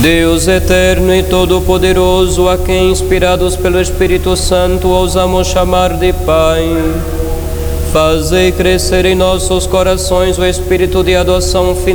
Deus eterno e todo-poderoso, a quem, inspirados pelo Espírito Santo, ousamos chamar de Pai, fazei crescer em nossos corações o espírito de adoção